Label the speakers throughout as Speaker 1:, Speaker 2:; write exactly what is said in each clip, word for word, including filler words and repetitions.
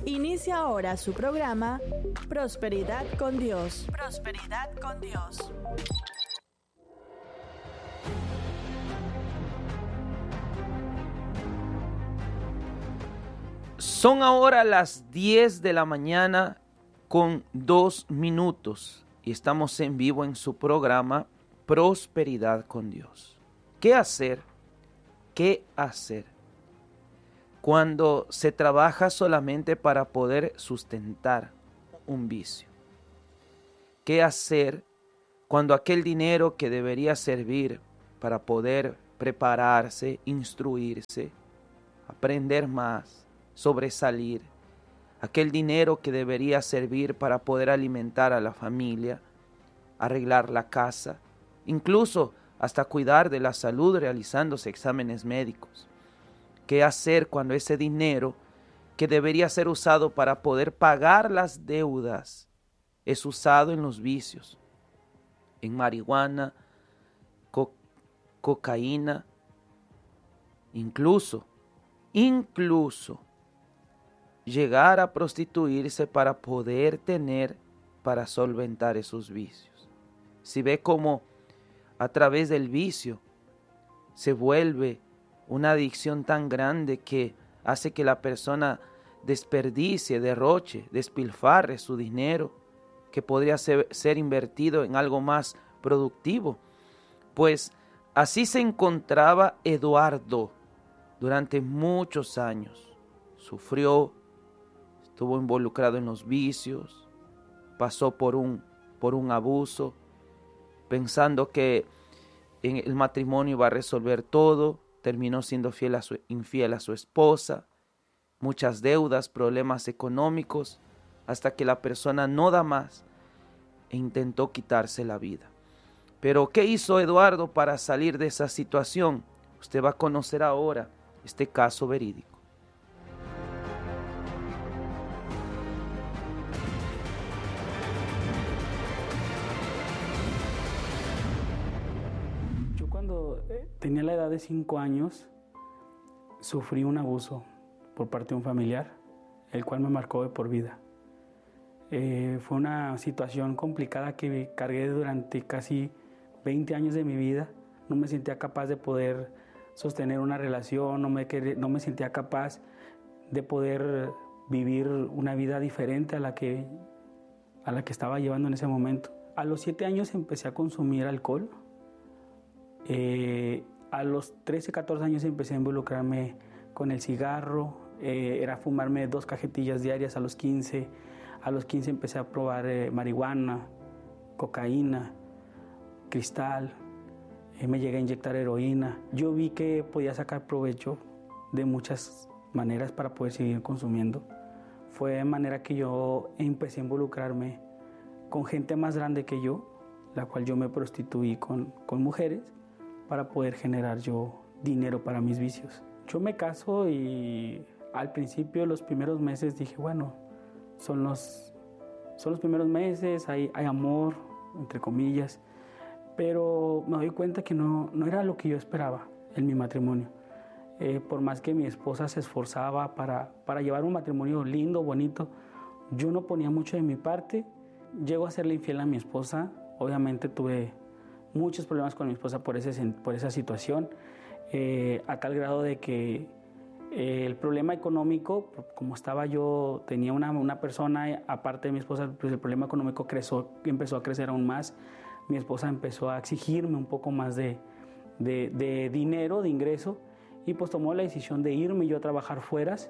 Speaker 1: Inicia ahora su programa Prosperidad con Dios. Prosperidad con Dios.
Speaker 2: Son ahora las diez de la mañana con dos minutos y estamos en vivo en su programa Prosperidad con Dios. ¿Qué hacer? ¿Qué hacer? Cuando se trabaja solamente para poder sustentar un vicio. ¿Qué hacer cuando aquel dinero que debería servir para poder prepararse, instruirse, aprender más, sobresalir, aquel dinero que debería servir para poder alimentar a la familia, arreglar la casa, incluso hasta cuidar de la salud realizándose exámenes médicos? ¿Qué hacer cuando ese dinero que debería ser usado para poder pagar las deudas es usado en los vicios, en marihuana, co- cocaína, incluso, incluso llegar a prostituirse para poder tener, para solventar esos vicios? Si ve cómo a través del vicio se vuelve una adicción tan grande que hace que la persona desperdicie, derroche, despilfarre su dinero que podría ser, ser invertido en algo más productivo. Pues así se encontraba Eduardo durante muchos años. Sufrió, estuvo involucrado en los vicios, pasó por un, por un abuso, pensando que en el matrimonio iba a resolver todo. Terminó siendo fiel a su, infiel a su esposa, muchas deudas, problemas económicos, hasta que la persona no da más e intentó quitarse la vida. Pero ¿qué hizo Eduardo para salir de esa situación? Usted va a conocer ahora este caso verídico.
Speaker 3: Tenía la edad de cinco años, sufrí un abuso por parte de un familiar, el cual me marcó de por vida. Eh, fue una situación complicada que cargué durante casi veinte años de mi vida. No me sentía capaz de poder sostener una relación, no me, no me sentía capaz de poder vivir una vida diferente a la que, a la que estaba llevando en ese momento. A los siete años empecé a consumir alcohol. Eh, a los trece, catorce años empecé a involucrarme con el cigarro, eh, era fumarme dos cajetillas diarias a los quince. A los quince empecé a probar eh, marihuana, cocaína, cristal, eh, me llegué a inyectar heroína. Yo vi que podía sacar provecho de muchas maneras para poder seguir consumiendo. Fue de manera que yo empecé a involucrarme con gente más grande que yo, la cual yo me prostituí con, con mujeres, para poder generar yo dinero para mis vicios. Yo me caso y al principio, los primeros meses, dije, bueno, son los, son los primeros meses, hay, hay amor, entre comillas, pero me doy cuenta que no, no era lo que yo esperaba en mi matrimonio. Eh, por más que mi esposa se esforzaba para, para llevar un matrimonio lindo, bonito, yo no ponía mucho de mi parte. Llego a serle infiel a mi esposa, obviamente tuve muchos problemas con mi esposa por, ese, por esa situación, eh, a tal grado de que eh, el problema económico, como estaba yo, tenía una, una persona aparte de mi esposa, pues el problema económico creció, empezó a crecer aún más. Mi esposa empezó a exigirme un poco más de, de, de dinero, de ingreso, y pues tomó la decisión de irme yo a trabajar fueras.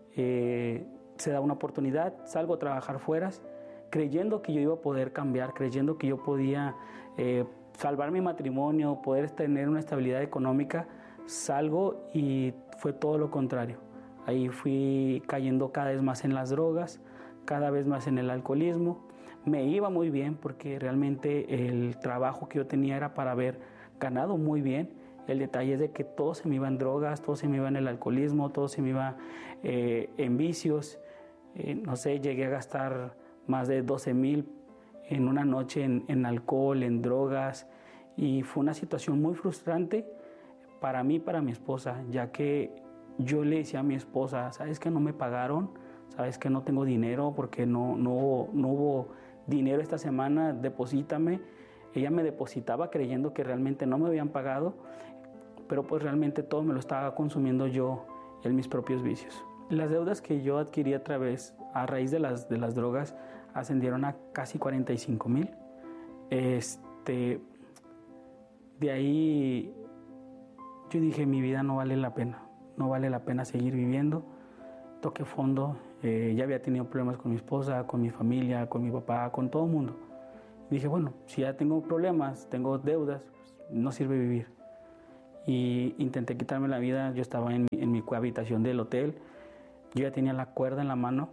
Speaker 3: Eh, se da una oportunidad, salgo a trabajar fueras, creyendo que yo iba a poder cambiar, creyendo que yo podía eh, salvar mi matrimonio, poder tener una estabilidad económica. Salgo y fue todo lo contrario. Ahí fui cayendo cada vez más en las drogas, cada vez más en el alcoholismo. Me iba muy bien porque realmente el trabajo que yo tenía era para haber ganado muy bien. El detalle es de que todo se me iba en drogas, todo se me iba en el alcoholismo, todo se me iba eh, en vicios. Eh, no sé, llegué a gastar más de doce mil en una noche en, en alcohol, en drogas, y fue una situación muy frustrante para mí y para mi esposa, ya que yo le decía a mi esposa, ¿sabes que no me pagaron? sabes que no tengo dinero porque no, no, no hubo dinero esta semana, deposítame. Ella me depositaba creyendo que realmente no me habían pagado, pero pues realmente todo me lo estaba consumiendo yo en mis propios vicios. Las deudas que yo adquirí a través, a raíz de las, de las drogas, ascendieron a casi cuarenta y cinco mil. Este, de ahí yo dije, mi vida no vale la pena, no vale la pena seguir viviendo. Toqué fondo, eh, ya había tenido problemas con mi esposa, con mi familia, con mi papá, con todo el mundo. Y dije, bueno, si ya tengo problemas, tengo deudas, pues no sirve vivir. Y intenté quitarme la vida. Yo estaba en, en mi habitación del hotel, yo ya tenía la cuerda en la mano.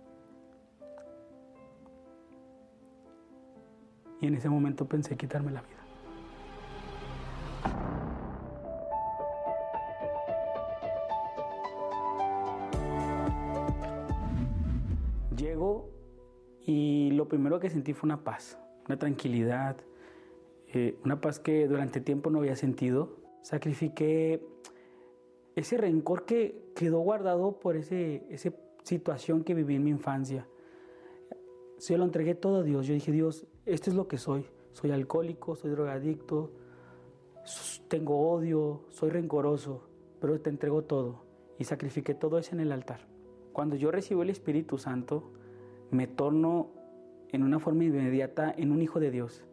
Speaker 3: Y en ese momento pensé quitarme la vida. Llego y lo primero que sentí fue una paz, una tranquilidad, eh, una paz que durante tiempo no había sentido. Sacrifiqué ese rencor que quedó guardado por ese, esa situación que viví en mi infancia. Se lo entregué todo a Dios. Yo dije, Dios, esto es lo que soy. Soy alcohólico, soy drogadicto, tengo odio, soy rencoroso, pero te entrego todo. Y sacrifiqué todo eso en el altar. Cuando yo recibo el Espíritu Santo, me torno en una forma inmediata en un hijo de Dios.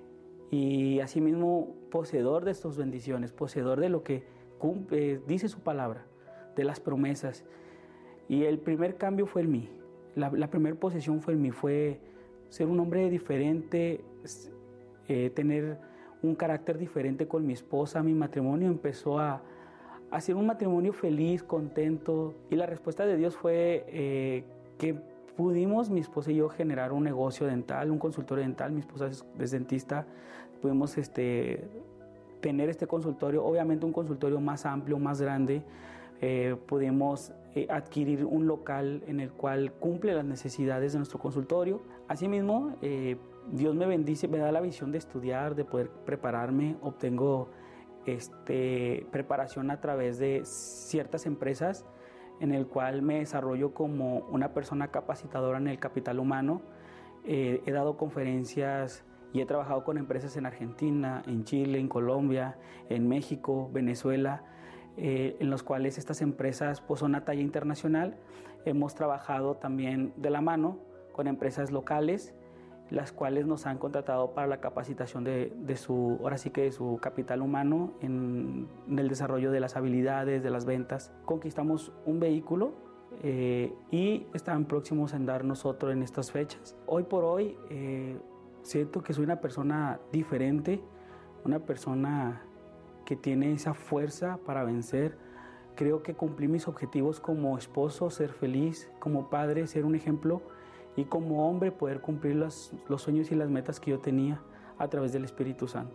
Speaker 3: Y asimismo, poseedor de estas bendiciones, poseedor de lo que cumple, dice su palabra, de las promesas. Y el primer cambio fue en mí. La, la primera posesión fue en mí, fue ser un hombre diferente, eh, tener un carácter diferente con mi esposa. Mi matrimonio empezó a, a ser un matrimonio feliz, contento. Y la respuesta de Dios fue eh, que pudimos, mi esposa y yo, generar un negocio dental, un consultorio dental. Mi esposa es, es dentista. Pudimos este, tener este consultorio, obviamente un consultorio más amplio, más grande. Eh, pudimos eh, adquirir un local en el cual cumple las necesidades de nuestro consultorio. Asimismo, eh, Dios me bendice, me da la visión de estudiar, de poder prepararme. Obtengo este, preparación a través de ciertas empresas en el cual me desarrollo como una persona capacitadora en el capital humano. Eh, he dado conferencias y he trabajado con empresas en Argentina, en Chile, en Colombia, en México, Venezuela, eh, en los cuales estas empresas pues, son a talla internacional. Hemos trabajado también de la mano con empresas locales, las cuales nos han contratado para la capacitación de, de su, ahora sí que de su capital humano en, en el desarrollo de las habilidades, de las ventas. Conquistamos un vehículo eh, y están próximos a darnos otro en estas fechas. Hoy por hoy eh, siento que soy una persona diferente, una persona que tiene esa fuerza para vencer. Creo que cumplí mis objetivos como esposo, ser feliz, como padre, ser un ejemplo, y como hombre poder cumplir los, los sueños y las metas que yo tenía a través del Espíritu Santo.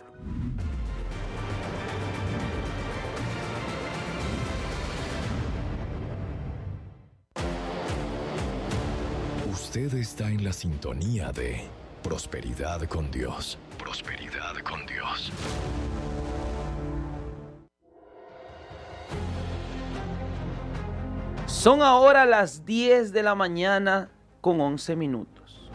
Speaker 4: Usted está en la sintonía de Prosperidad con Dios. Prosperidad con Dios.
Speaker 2: Son ahora las diez de la mañana con once minutos.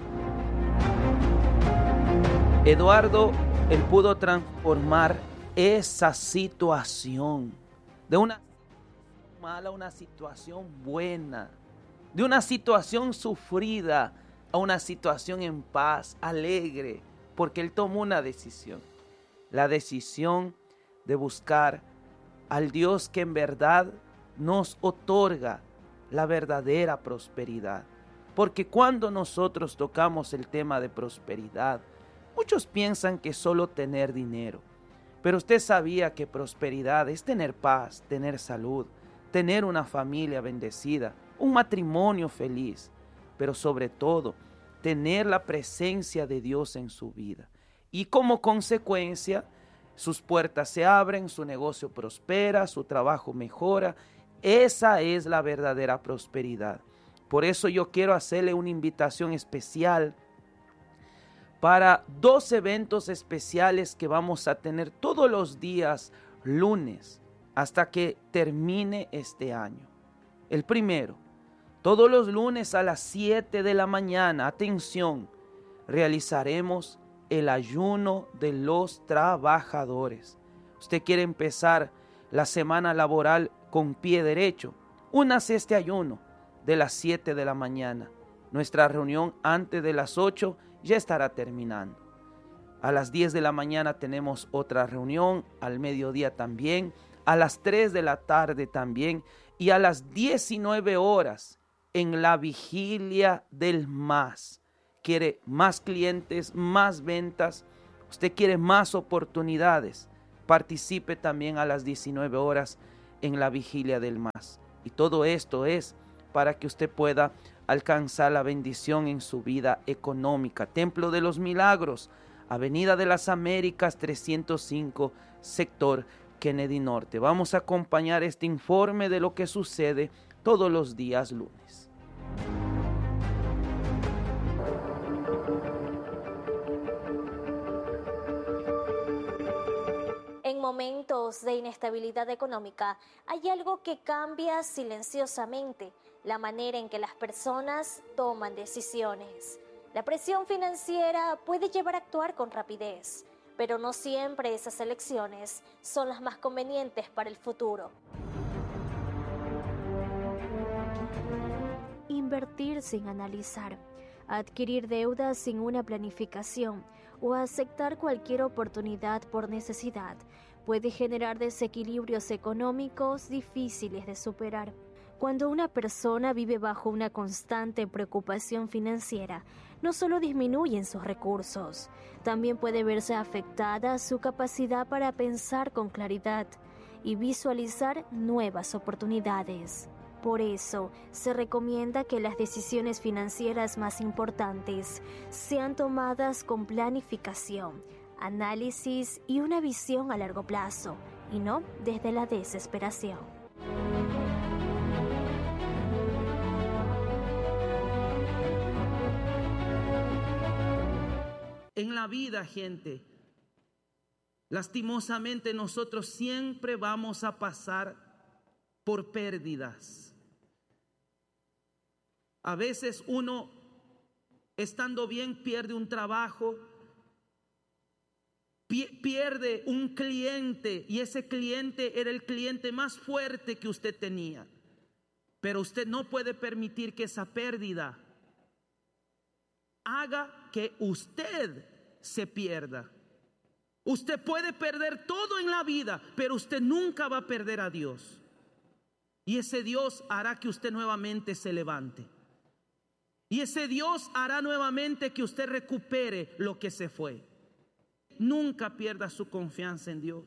Speaker 2: Eduardo, él pudo transformar esa situación de una mala a una situación buena, de una situación sufrida a una situación en paz, alegre, porque él tomó una decisión, la decisión de buscar al Dios que en verdad nos otorga la verdadera prosperidad. Porque cuando nosotros tocamos el tema de prosperidad, muchos piensan que es solo tener dinero. Pero usted sabía que prosperidad es tener paz, tener salud, tener una familia bendecida, un matrimonio feliz, pero sobre todo tener la presencia de Dios en su vida. Y como consecuencia, sus puertas se abren, su negocio prospera, su trabajo mejora. Esa es la verdadera prosperidad. Por eso yo quiero hacerle una invitación especial para dos eventos especiales que vamos a tener todos los días lunes hasta que termine este año. El primero, Todos los lunes a las siete de la mañana, atención, realizaremos el ayuno de los trabajadores. Usted quiere empezar la semana laboral con pie derecho, únase a este ayuno de las siete de la mañana. Nuestra reunión antes de las ocho ya estará terminando. A las diez de la mañana tenemos otra reunión, al mediodía también, a las tres de la tarde también y a las diecinueve horas en la vigilia del más. Quiere más clientes, más ventas, usted quiere más oportunidades. Participe también a las diecinueve horas en la vigilia del más. Y todo esto es para que usted pueda alcanzar la bendición en su vida económica. Templo de los Milagros, Avenida de las Américas trescientos cinco, sector Kennedy Norte. Vamos a acompañar este informe de lo que sucede todos los días lunes.
Speaker 5: En momentos de inestabilidad económica, hay algo que cambia silenciosamente la manera en que las personas toman decisiones. La presión financiera puede llevar a actuar con rapidez, pero no siempre esas elecciones son las más convenientes para el futuro. Invertir sin analizar, adquirir deudas sin una planificación o aceptar cualquier oportunidad por necesidad puede generar desequilibrios económicos difíciles de superar. Cuando una persona vive bajo una constante preocupación financiera, no solo disminuyen sus recursos, también puede verse afectada su capacidad para pensar con claridad y visualizar nuevas oportunidades. Por eso, se recomienda que las decisiones financieras más importantes sean tomadas con planificación, análisis y una visión a largo plazo, y no desde la desesperación.
Speaker 2: En la vida, gente, lastimosamente nosotros siempre vamos a pasar por pérdidas. A veces uno, estando bien, pierde un trabajo, pierde un cliente y ese cliente era el cliente más fuerte que usted tenía. Pero usted no puede permitir que esa pérdida haga que usted se pierda. Usted puede perder todo en la vida, pero usted nunca va a perder a Dios. Y ese Dios hará que usted nuevamente se levante. Y ese Dios hará nuevamente que usted recupere lo que se fue. Nunca pierda su confianza en Dios.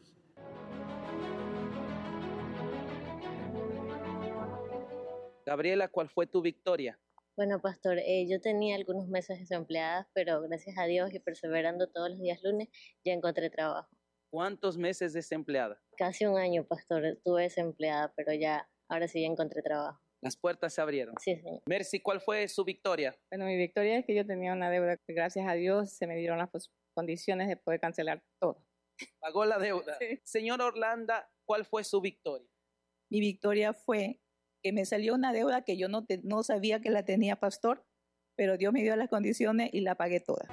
Speaker 2: Gabriela, ¿cuál fue tu victoria?
Speaker 6: Bueno, pastor, eh, yo tenía algunos meses desempleada, pero gracias a Dios y perseverando todos los días lunes, ya encontré trabajo.
Speaker 2: ¿Cuántos meses desempleada?
Speaker 6: Casi un año, pastor, estuve desempleada, pero ya, ahora sí ya encontré trabajo.
Speaker 2: Las puertas se abrieron.
Speaker 6: Sí, señor.
Speaker 2: Mercy, ¿cuál fue su victoria?
Speaker 7: Bueno, mi victoria es que yo tenía una deuda que gracias a Dios se me dieron las condiciones de poder cancelar todo.
Speaker 2: Pagó la deuda.
Speaker 7: Sí.
Speaker 2: Señor Orlando, ¿cuál fue su victoria?
Speaker 8: Mi victoria fue que me salió una deuda que yo no, te, no sabía que la tenía, pastor, pero Dios me dio las condiciones y la pagué toda.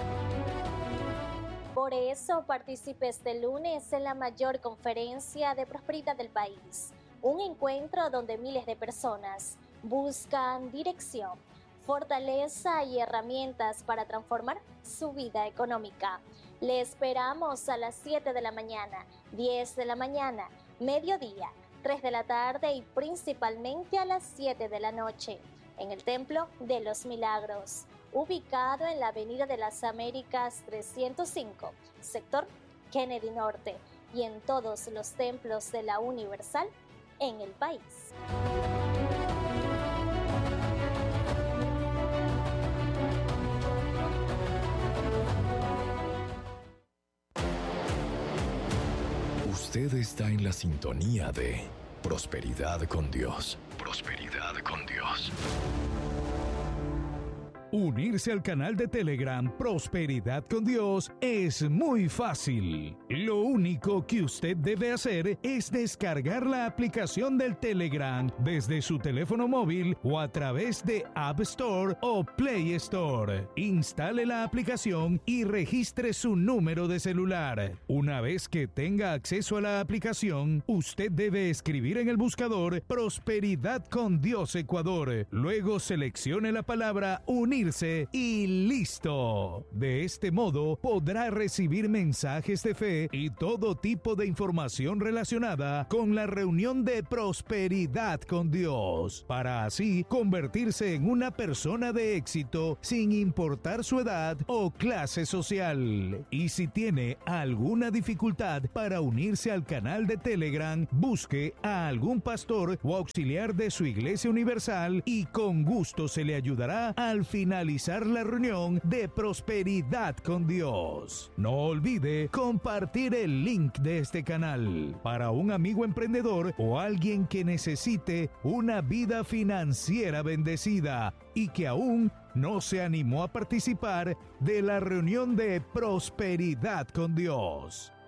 Speaker 5: Por eso participe este lunes en la mayor conferencia de prosperidad del país. Un encuentro donde miles de personas buscan dirección, fortaleza y herramientas para transformar su vida económica. Le esperamos a las siete de la mañana, diez de la mañana, mediodía, tres de la tarde y principalmente a las siete de la noche en el Templo de los Milagros, ubicado en la Avenida de las Américas trescientos cinco, sector Kennedy Norte, y en todos los templos de la Universal en el país.
Speaker 4: Usted está en la sintonía de Prosperidad con Dios. Prosperidad con Dios.
Speaker 9: Unirse al canal de Telegram Prosperidad con Dios es muy fácil. Lo único que usted debe hacer es descargar la aplicación del Telegram desde su teléfono móvil o a través de App Store o Play Store. Instale la aplicación y registre su número de celular. Una vez que tenga acceso a la aplicación, usted debe escribir en el buscador Prosperidad con Dios Ecuador. Luego seleccione la palabra Unir y listo. De este modo podrá recibir mensajes de fe y todo tipo de información relacionada con la reunión de Prosperidad con Dios, para así convertirse en una persona de éxito sin importar su edad o clase social. Y si tiene alguna dificultad para unirse al canal de Telegram, busque a algún pastor o auxiliar de su Iglesia Universal y con gusto se le ayudará al final finalizar la reunión de Prosperidad con Dios. No olvide compartir el link de este canal para un amigo emprendedor o alguien que necesite una vida financiera bendecida y que aún no se animó a participar de la reunión de Prosperidad con Dios.